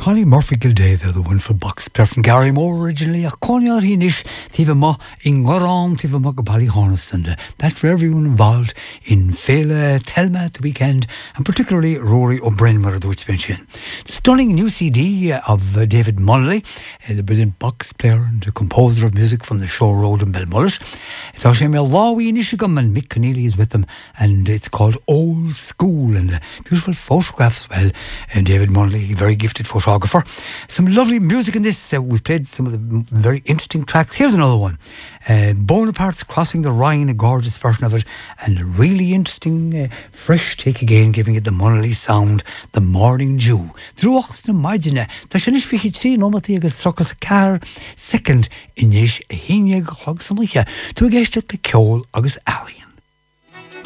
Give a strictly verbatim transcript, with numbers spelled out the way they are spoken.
Connie Murphy Gildea, the one for box player from Gary Moore originally. A Connie ar hinish, Tiva Ma in Goran, Tiva Ma Gabali Harness, and uh, that's for everyone involved in Fela, Telma at the weekend, and particularly Rory O'Brien, where the mention. The stunning new C D uh, of uh, David Munnelly, uh, the brilliant box player and the composer of music from the Show Road in Belmullet. It's Ashemel Lawi Nishigam, and Mick Keneally is with them, and it's called Old School, and a beautiful photograph as well. And David Munnelly, very gifted photographer. Some lovely music in this. Uh, we've played some of the very interesting tracks. Here's another one. Uh, Bonaparte's Crossing the Rhine, a gorgeous version of it, and a really interesting, uh, fresh take again, giving it the Munnelly sound, The Morning Dew. Drúach na maidine, tá sin is fichid sí nómatí agus trocas a car, second inis a híine go chlog samlicha, tu a geiste le ceol agus alley.